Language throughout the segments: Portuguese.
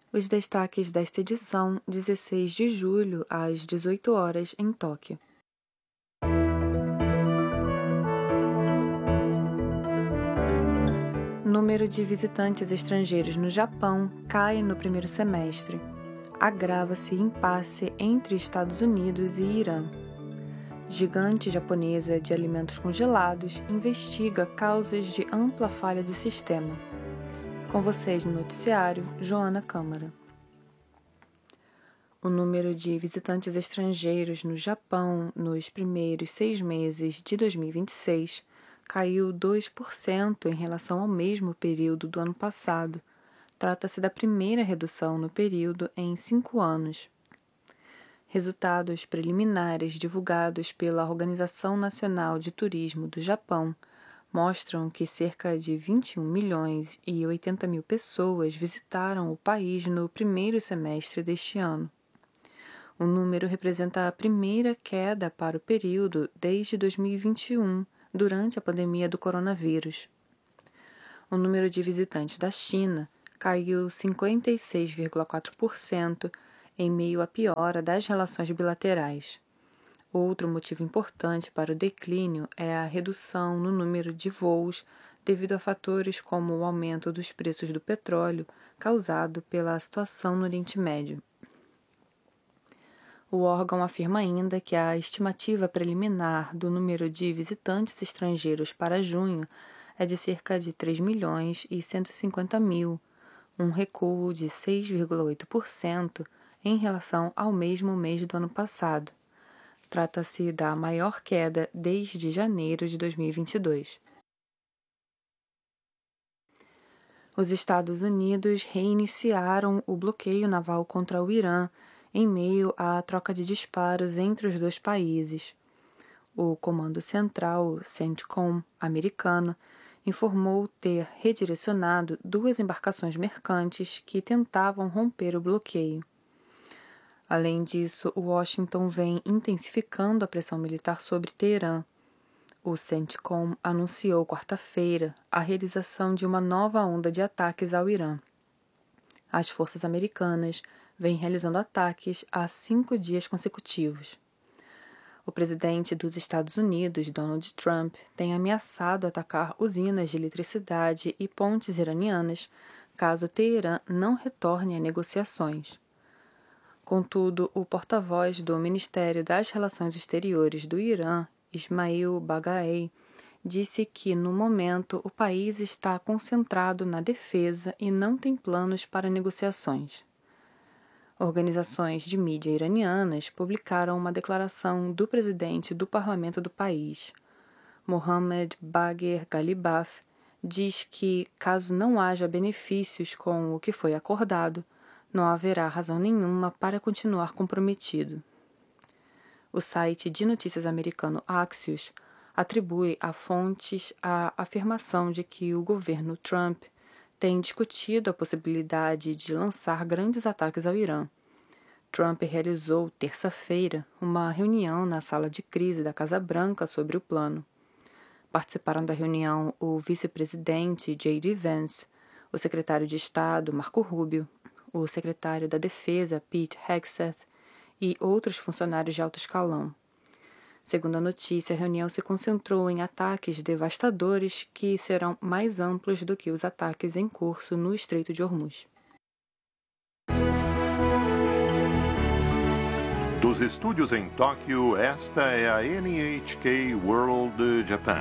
Os destaques desta edição, 16 de julho, às 18 horas, em Tóquio. Número de visitantes estrangeiros no Japão cai no primeiro semestre. Agrava-se impasse entre Estados Unidos e Irã. Gigante japonesa de alimentos congelados investiga causas de ampla falha de sistema. Com vocês no noticiário, Joana Câmara. O número de visitantes estrangeiros no Japão nos primeiros 6 meses de 2026 caiu 2% em relação ao mesmo período do ano passado. Trata-se da primeira redução no período em 5 anos. Resultados preliminares divulgados pela Organização Nacional de Turismo do Japão mostram que cerca de 21 milhões e 80 mil pessoas visitaram o país no primeiro semestre deste ano. O número representa a primeira queda para o período desde 2021, durante a pandemia do coronavírus. O número de visitantes da China caiu 56,4% em meio à piora das relações bilaterais. Outro motivo importante para o declínio é a redução no número de voos devido a fatores como o aumento dos preços do petróleo causado pela situação no Oriente Médio. O órgão afirma ainda que a estimativa preliminar do número de visitantes estrangeiros para junho é de cerca de 3 milhões e 150 mil, um recuo de 6,8% em relação ao mesmo mês do ano passado. Trata-se da maior queda desde janeiro de 2022. Os Estados Unidos reiniciaram o bloqueio naval contra o Irã em meio à troca de disparos entre os dois países. O Comando Central CENTCOM americano informou ter redirecionado 2 embarcações mercantes que tentavam romper o bloqueio. Além disso, Washington vem intensificando a pressão militar sobre Teherã. O CENTCOM anunciou quarta-feira a realização de uma nova onda de ataques ao Irã. As forças americanas vêm realizando ataques há 5 dias consecutivos. O presidente dos Estados Unidos, Donald Trump, tem ameaçado atacar usinas de eletricidade e pontes iranianas caso Teherã não retorne a negociações. Contudo, o porta-voz do Ministério das Relações Exteriores do Irã, Ismail Baqai, disse que, no momento, o país está concentrado na defesa e não tem planos para negociações. Organizações de mídia iranianas publicaram uma declaração do presidente do parlamento do país. Mohammad Bagher Ghalibaf diz que, caso não haja benefícios com o que foi acordado, não haverá razão nenhuma para continuar comprometido. O site de notícias americano Axios atribui a fontes a afirmação de que o governo Trump tem discutido a possibilidade de lançar grandes ataques ao Irã. Trump realizou, terça-feira, uma reunião na sala de crise da Casa Branca sobre o plano. Participaram da reunião o vice-presidente J.D. Vance, o secretário de Estado Marco Rubio, o secretário da Defesa Pete Hegseth e outros funcionários de alto escalão. Segundo a notícia, a reunião se concentrou em ataques devastadores que serão mais amplos do que os ataques em curso no Estreito de Hormuz. Dos estúdios em Tóquio, esta é a NHK World Japan.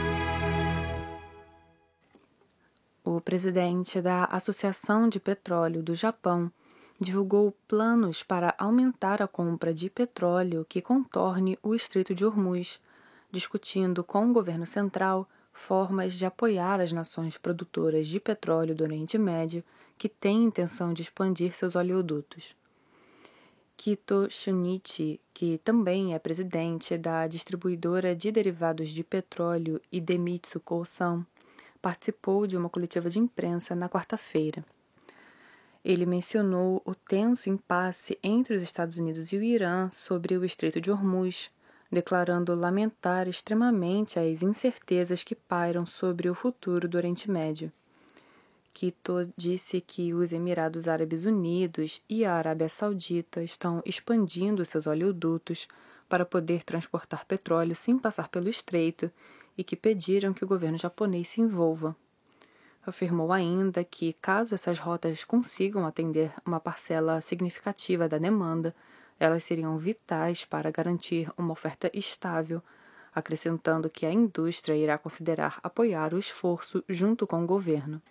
O presidente da Associação de Petróleo do Japão divulgou planos para aumentar a compra de petróleo que contorne o Estreito de Hormuz, discutindo com o governo central formas de apoiar as nações produtoras de petróleo do Oriente Médio que têm intenção de expandir seus oleodutos. Kito Shunichi, que também é presidente da distribuidora de derivados de petróleo Idemitsu Kosan, participou de uma coletiva de imprensa na quarta-feira. Ele mencionou o tenso impasse entre os Estados Unidos e o Irã sobre o Estreito de Hormuz, declarando lamentar extremamente as incertezas que pairam sobre o futuro do Oriente Médio. Quito disse que os Emirados Árabes Unidos e a Arábia Saudita estão expandindo seus oleodutos para poder transportar petróleo sem passar pelo estreito e que pediram que o governo japonês se envolva. Afirmou ainda que, caso essas rotas consigam atender uma parcela significativa da demanda, elas seriam vitais para garantir uma oferta estável, acrescentando que a indústria irá considerar apoiar o esforço junto com o governo.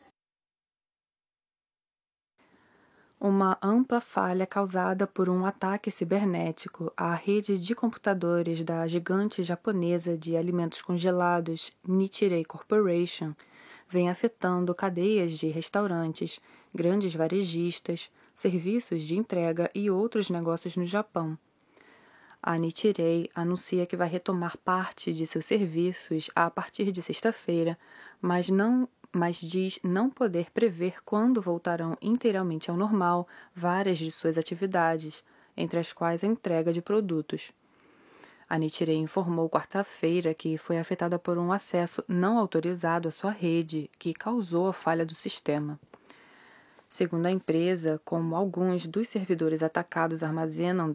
Uma ampla falha causada por um ataque cibernético à rede de computadores da gigante japonesa de alimentos congelados Nichirei Corporation vem afetando cadeias de restaurantes, grandes varejistas, serviços de entrega e outros negócios no Japão. A Nichirei anuncia que vai retomar parte de seus serviços a partir de sexta-feira, mas diz não poder prever quando voltarão inteiramente ao normal várias de suas atividades, entre as quais a entrega de produtos. A Nichirei informou quarta-feira que foi afetada por um acesso não autorizado à sua rede, que causou a falha do sistema. Segundo a empresa, como alguns dos servidores atacados armazenam